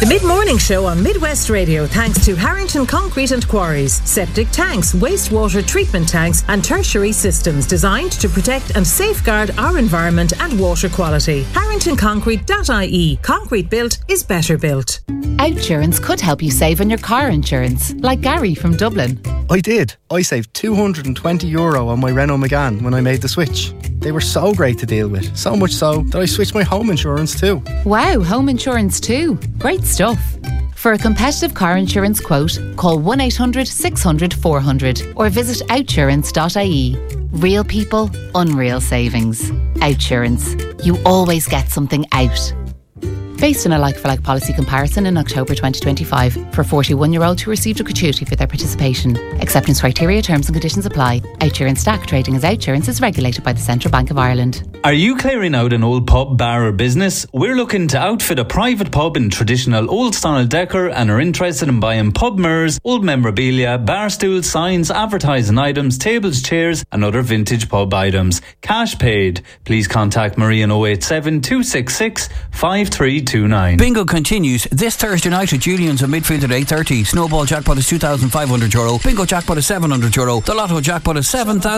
The Mid-Morning Show on Midwest Radio, thanks to Harrington Concrete and Quarries. Septic tanks, wastewater treatment tanks and tertiary systems designed to protect and safeguard our environment and water quality. HarringtonConcrete.ie. Concrete built is better built. Outsurance could help you save on your car insurance, like Gary from Dublin. I did. I saved €220 on my Renault Megane when I made the switch. They were so great to deal with, so much so that I switched my home insurance too. Wow, home insurance too. Great stuff. For a competitive car insurance quote, call 1800 600 400 or visit outsurance.ie. Real people, unreal savings. Outsurance. You always get something out. Based on a like-for-like policy comparison in October 2025 for 41-year-olds who received a gratuity for their participation. Acceptance criteria, terms and conditions apply. Outsurance Stack trading as Outsurance is regulated by the Central Bank of Ireland. Are you clearing out an old pub, bar or business? We're looking to outfit a private pub in traditional old-style decor and are interested in buying pub mirrors, old memorabilia, bar stools, signs, advertising items, tables, chairs and other vintage pub items. Cash paid. Please contact Marie on 087 266 5329. Bingo continues this Thursday night at Julian's at midfield at 8:30. Snowball jackpot is €2,500. Bingo jackpot is €700. The Lotto jackpot is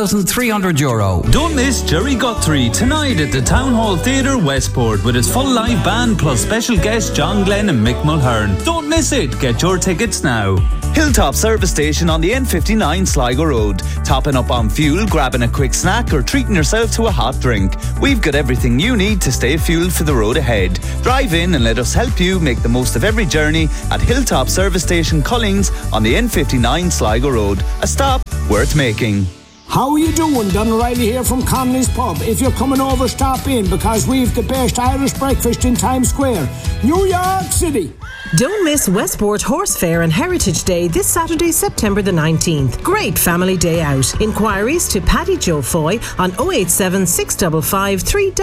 €7,300. Don't miss Jerry Guthrie tonight at the Town Hall Theatre, Westport, with his full live band plus special guests John Glenn and Mick Mulhern. Don't miss it. Get your tickets now. Hilltop Service Station on the N59 Sligo Road. Topping up on fuel, grabbing a quick snack or treating yourself to a hot drink. We've got everything you need to stay fueled for the road ahead. Drive in and let us help you make the most of every journey at Hilltop Service Station Collings on the N59 Sligo Road. A stop worth making. How are you doing? Don O'Reilly here from Connolly's Pub. If you're coming over, stop in because we've the best Irish breakfast in Times Square, New York City. Don't miss Westport Horse Fair and Heritage Day this Saturday, September the 19th. Great family day out. Inquiries to Paddy Joe Foy on 087 655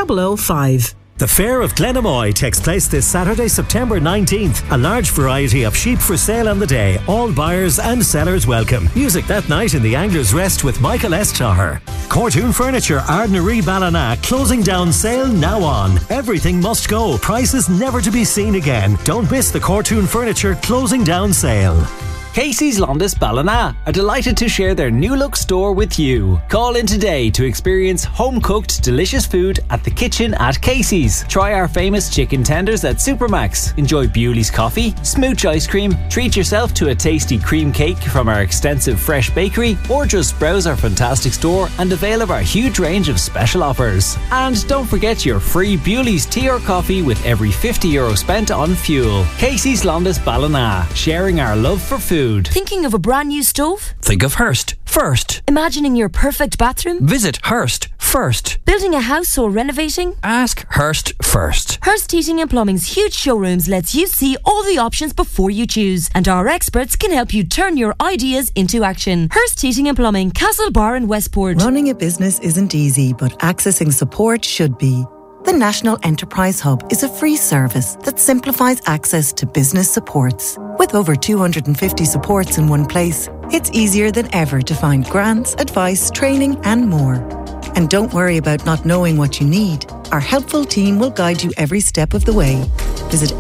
3005. The Fair of Glenamoy takes place this Saturday, September 19th. A large variety of sheep for sale on the day. All buyers and sellers welcome. Music that night in the Angler's Rest with Michael S. Taher. Cortoon Furniture, Ardnary Ballina. Closing down sale now on. Everything must go. Prices never to be seen again. Don't miss the Cortoon Furniture closing down sale. Casey's Londis Ballina are delighted to share their new look store with you. Call in today to experience home-cooked delicious food at the kitchen at Casey's. Try our famous chicken tenders at Supermax. Enjoy Bewley's coffee, smooch ice cream, treat yourself to a tasty cream cake from our extensive fresh bakery, or just browse our fantastic store and avail of our huge range of special offers. And don't forget your free Bewley's tea or coffee with every €50 spent on fuel. Casey's Londis Ballina, sharing our love for food. Thinking of a brand new stove? Think of Hearst first. Imagining your perfect bathroom? Visit Hearst first. Building a house or renovating? Ask Hearst first. Hearst Heating and Plumbing's huge showrooms lets you see all the options before you choose, and our experts can help you turn your ideas into action. Hearst Heating and Plumbing, Castlebar and Westport. Running a business isn't easy, but accessing support should be. The National Enterprise Hub is a free service that simplifies access to business supports. With over 250 supports in one place, it's easier than ever to find grants, advice, training and more. And don't worry about not knowing what you need. Our helpful team will guide you every step of the way. Visit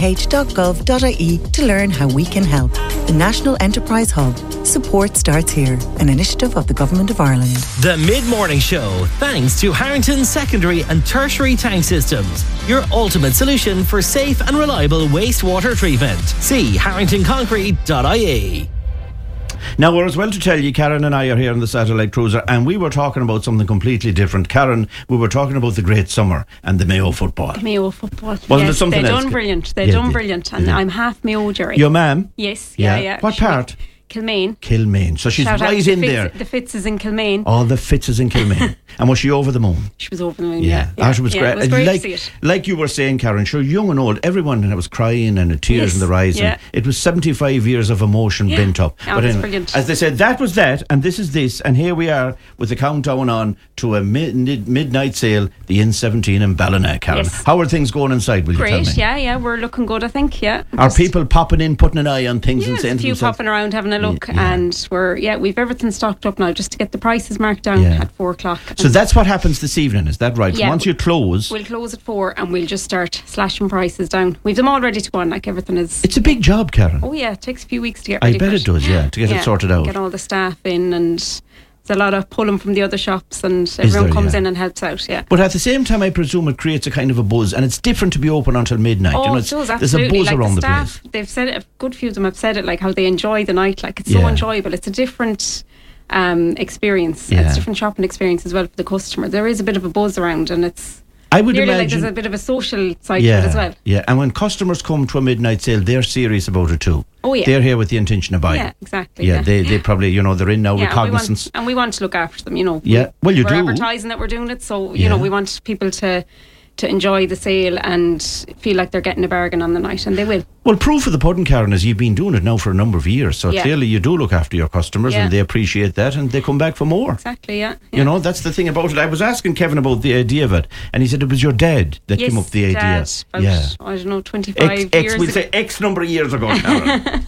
neh.gov.ie to learn how we can help. The National Enterprise Hub. Support starts here. An initiative of the Government of Ireland. The Mid-Morning Show, thanks to Harrington Secondary and Tertiary Tank Systems. Your ultimate solution for safe and reliable wastewater treatment. See harringtonconcrete.ie. Now, we're as well to tell you, Karen and I are here on the Satellite Cruiser, and we were talking about something completely different. Karen, we were talking about the great summer and the Mayo football. The Mayo football. Wasn't it something else? They've done brilliant. They've done brilliant. And I'm half Mayo, Jerry. Your ma'am? Yes, yeah. What part? Kilmaine. Kilmaine. So she's right in there. The Fitz is in Kilmaine. Oh, the Fitz is in Kilmaine. And was she over the moon? She was over the moon, yeah. That was great. It was great to see it. Like you were saying, Karen, sure, young and old, everyone was crying and the tears in their eyes. And it was 75 years of emotion bent up. But anyway, brilliant. As they said, that was that, and this is this, and here we are with the countdown on to a midnight sale, the N17 in Ballina, Karen. Yes. How are things going inside, will you tell me? Great, yeah, we're looking good, I think, yeah. Are people popping in, putting an eye on things and saying a few popping around, having a look, and we've everything stocked up now just to get the prices marked down at 4 o'clock. So that's what happens this evening, is that right? Yeah, Once you close, we'll close at 4 and we'll just start slashing prices down. We've them all ready to go on, like everything is. It's a big job, Karen. Oh yeah, it takes a few weeks to get ready. I bet it does, to get it sorted out. Get all the staff in, and there's a lot of pulling from the other shops, and everyone comes in and helps out. Yeah. But at the same time, I presume it creates a kind of a buzz, and it's different to be open until midnight. Oh, it does, there's a buzz around the staff, place. They've said it. A good few of them have said it, like how they enjoy the night. Like it's so enjoyable. It's a different experience. It's a different shopping experience as well for the customer. There is a bit of a buzz around, and it's. I would imagine imagine there's a bit of a social side to it as well. Yeah, and when customers come to a midnight sale, they're serious about it too. Oh yeah, they're here with the intention of buying. Yeah, exactly. Yeah, they probably they're in now with cognizance. And we want to look after them. Yeah, well, you we're do. Advertising that we're doing it, so we want people to enjoy the sale and feel like they're getting a bargain on the night, and they will. Well, proof of the pudding, Karen, is you've been doing it now for a number of years, so clearly you do look after your customers and they appreciate that, and they come back for more. Exactly, yeah. That's the thing about it. I was asking Kevin about the idea of it, and he said it was your dad that came up with the idea. I don't know, 25 years ago. We'll say X number of years ago, Karen.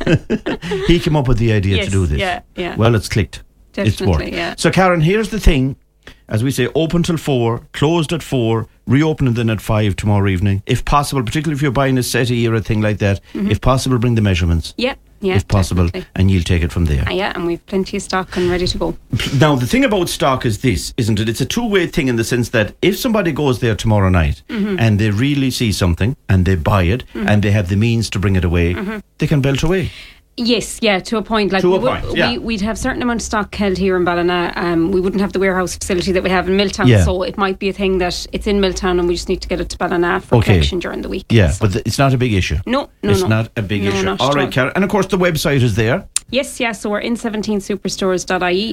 He came up with the idea to do this. Yeah. Well, it's clicked. Definitely, it's worked. So, Karen, here's the thing. As we say, open till 4, closed at 4, reopening then at 5 tomorrow evening. If possible, particularly if you're buying a settee or a thing like that, if possible, bring the measurements. Yeah, if possible, definitely. And you'll take it from there. And we've plenty of stock and ready to go. Now, the thing about stock is this, isn't it? It's a two-way thing in the sense that if somebody goes there tomorrow night and they really see something and they buy it and they have the means to bring it away, they can belt away. Yes, to a point. Like we'd have certain amount of stock held here in Ballina. We wouldn't have the warehouse facility that we have in Milltown, so it might be a thing that it's in Milltown and we just need to get it to Ballina for collection during the week. Yeah, but it's not a big issue. No, it's not a big issue. All right, Karen. And of course, the website is there. Yes, so we're in 17superstores.ie,